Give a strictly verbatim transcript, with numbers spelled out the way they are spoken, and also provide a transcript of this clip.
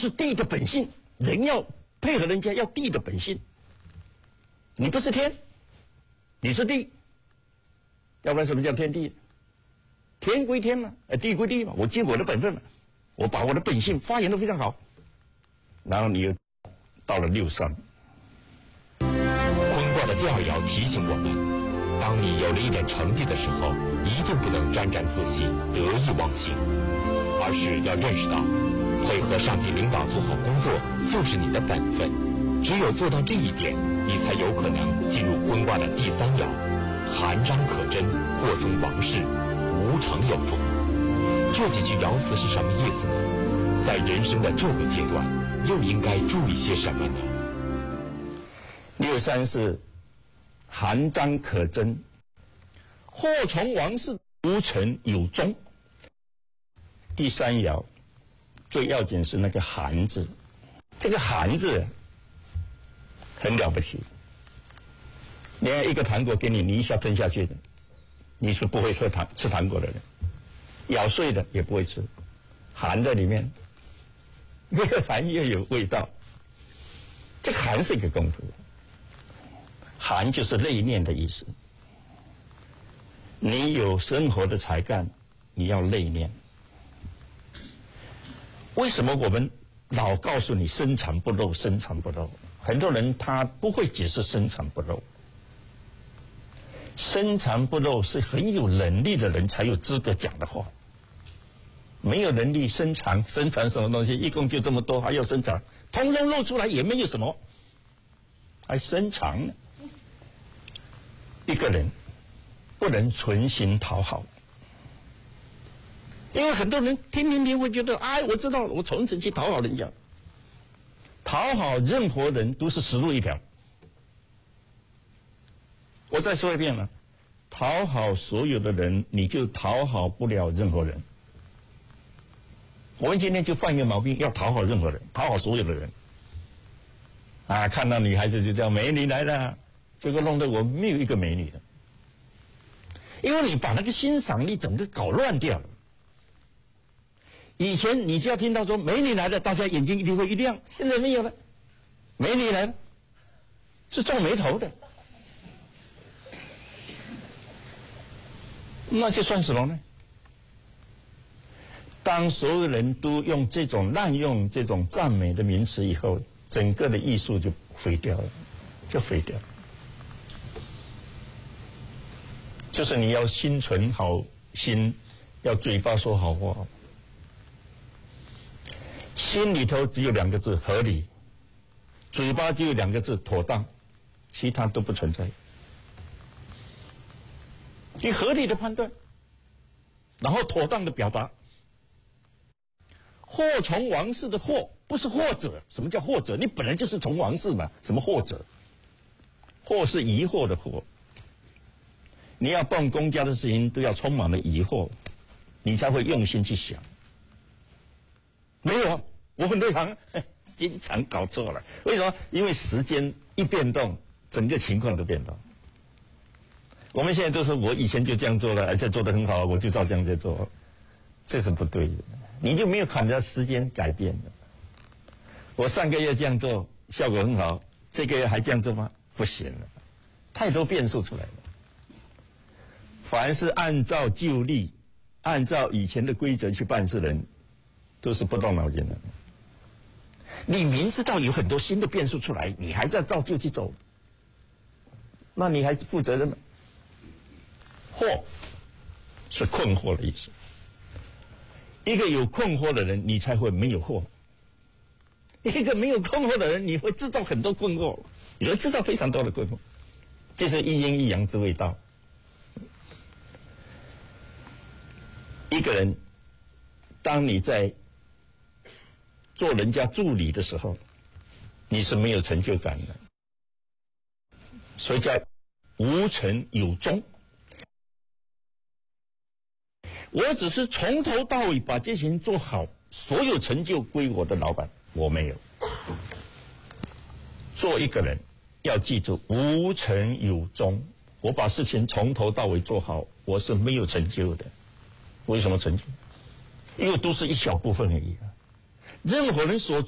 是地的本性，人要配合人家，要地的本性。你不是天，你是地，要不然什么叫天地？天归天嘛，呃，地归地嘛，我尽我的本分嘛，我把我的本性发扬得非常好。然后你又到了六三。 坤卦的第二爻提醒我们，当你有了一点成绩的时候，一定不能沾沾自喜、得意忘形，而是要认识到，配合上级领导做好工作就是你的本分。只有做到这一点，你才有可能进入坤卦的第三爻，含章可贞，或从王室，无成有终。这几句爻辞是什么意思呢？在人生的这个阶段，又应该注意些什么呢？ 六三是含章可贞，或从王室，无成有终。第三爻最要紧是那个含字，这个含字很了不起。连一个糖果给你，你一下吞下去的，你是不会吃糖吃糖果的人，咬碎的也不会吃，含在里面，越含越有味道。这个含是一个功夫，含就是内敛的意思。你有生活的才干，你要内敛。为什么我们老告诉你深藏不露，深藏不露？很多人他不会解释深藏不露。深藏不露是很有能力的人才有资格讲的话。没有能力深藏，深藏什么东西？一共就这么多，还要深藏？通通露出来也没有什么，还深藏呢？一个人不能存心讨好。因为很多人听听听会觉得，哎，我知道了，我从此去讨好人家。讨好任何人都是死路一条。我再说一遍了，讨好所有的人，你就讨好不了任何人。我们今天就犯一个毛病，要讨好任何人，讨好所有的人。啊，看到女孩子就叫美女来了，结果弄得我没有一个美女的。因为你把那个欣赏力整个搞乱掉了。以前你只要听到说美女来了，大家眼睛一定会一亮，现在没有了。美女来了，是皱眉头的，那就算什么呢？当所有人都用这种滥用这种赞美的名词以后，整个的艺术就废掉了，就废掉了。就是你要心存好心，要嘴巴说好话。心里头只有两个字合理，嘴巴只有两个字妥当，其他都不存在。你合理的判断，然后妥当的表达。祸从王室的祸不是或者，什么叫或者？你本来就是从王室嘛，什么或者？或是疑惑的惑。你要办公家的事情都要充满了疑惑，你才会用心去想。没有，我很内行，经常搞错了。为什么？因为时间一变动，整个情况都变动。我们现在都是我以前就这样做了，而且做得很好，我就照这样在做，这是不对的。你就没有看到时间改变的。我上个月这样做，效果很好，这个月还这样做吗？不行了，太多变数出来了。凡是按照旧例、按照以前的规则去办事的人，都是不动脑筋的。你明知道有很多新的变数出来，你还在照旧去走，那你还负责任吗？惑是困惑的意思。一个有困惑的人，你才会没有惑；一个没有困惑的人，你会制造很多困惑，你会制造非常多的困惑。这是一阴一阳之谓道。一个人，当你在做人家助理的时候，你是没有成就感的，所以叫无成有终。我只是从头到尾把这些事做好，所有成就归我的老板，我没有。做一个人要记住无成有终，我把事情从头到尾做好，我是没有成就的。为什么成就？因为都是一小部分而已啊。任何人所